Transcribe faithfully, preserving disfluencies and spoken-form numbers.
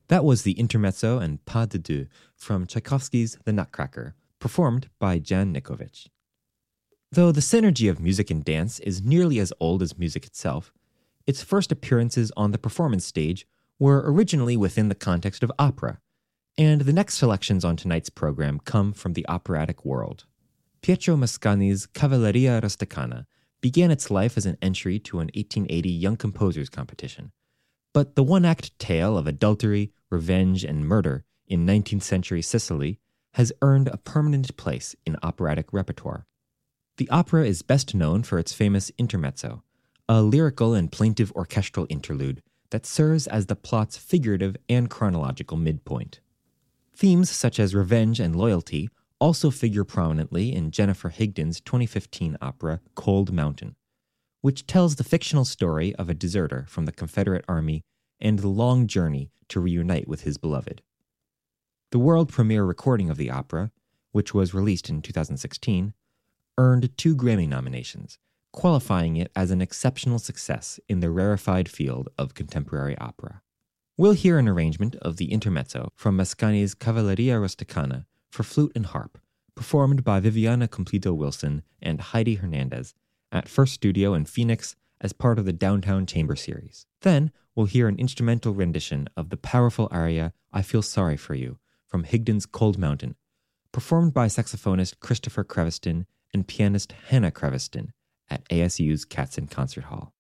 That was the intermezzo and pas de deux from Tchaikovsky's The Nutcracker, performed by Jan Nikovich. Though the synergy of music and dance is nearly as old as music itself, its first appearances on the performance stage were originally within the context of opera, and the next selections on tonight's program come from the operatic world. Pietro Mascagni's Cavalleria Rusticana began its life as an entry to an eighteen eighty Young Composers competition, but the one-act tale of adultery, revenge, and murder in nineteenth century Sicily has earned a permanent place in operatic repertoire. The opera is best known for its famous intermezzo, a lyrical and plaintive orchestral interlude that serves as the plot's figurative and chronological midpoint. Themes such as revenge and loyalty also figure prominently in Jennifer Higdon's twenty fifteen opera Cold Mountain, which tells the fictional story of a deserter from the Confederate Army and the long journey to reunite with his beloved. The world premiere recording of the opera, which was released in two thousand sixteen, earned two Grammy nominations, qualifying it as an exceptional success in the rarefied field of contemporary opera. We'll hear an arrangement of the intermezzo from Mascagni's Cavalleria Rusticana for flute and harp, performed by Viviana Completo Wilson and Heidi Hernandez at First Studio in Phoenix as part of the Downtown Chamber series. Then, we'll hear an instrumental rendition of the powerful aria I Feel Sorry for You from Higdon's Cold Mountain, performed by saxophonist Christopher Creveston and pianist Hannah Creveston at A S U's Katzen Concert Hall.